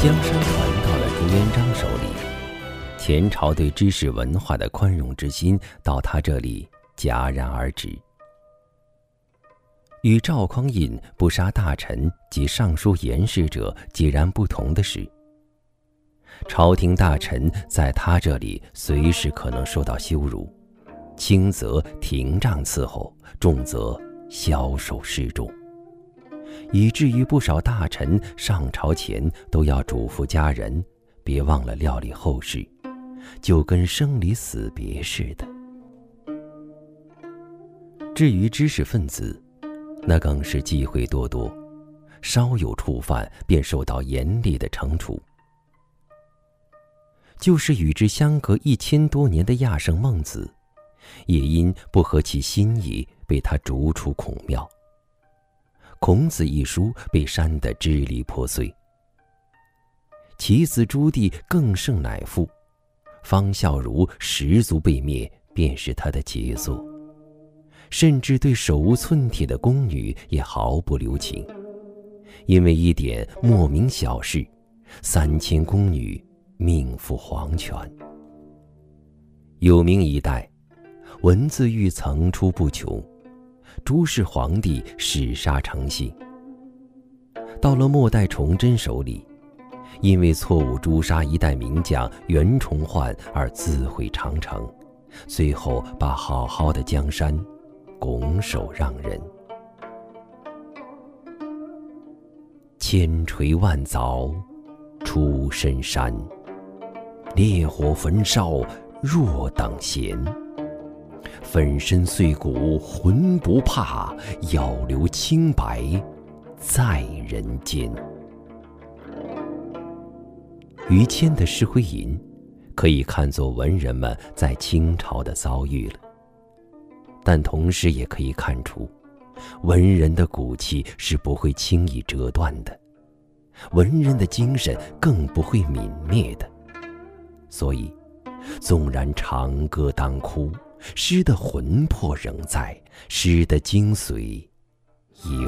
江山传到了朱元璋手里，前朝对知识文化的宽容之心到他这里戛然而止。与赵匡胤不杀大臣及尚书言事者截然不同的是，朝廷大臣在他这里随时可能受到羞辱，轻则廷杖伺候，重则枭首示众，以至于不少大臣上朝前都要嘱咐家人别忘了料理后事，就跟生离死别似的。至于知识分子，那更是忌讳多多，稍有触犯便受到严厉的惩处。就是与之相隔1000多年的亚圣孟子，也因不合其心意被他逐出孔庙。孔子一书被删得支离破碎。其子朱棣更胜乃父，方孝孺10族被灭便是他的杰作，甚至对手无寸铁的宫女也毫不留情，因为一点莫名小事，3000宫女命赴黄泉。有名一代，文字狱层出不穷，朱氏皇帝弑杀成性。到了末代崇祯手里，因为错误诛杀一代名将袁崇焕而自毁长城，最后把好好的江山拱手让人。千锤万凿出深山，烈火焚烧若等闲。粉身碎骨浑不怕，要留清白在人间。于谦的诗徽吟可以看作文人们在清朝的遭遇了，但同时也可以看出，文人的骨气是不会轻易折断的，文人的精神更不会泯灭的。所以纵然长歌当哭，诗的魂魄仍在，诗的精髓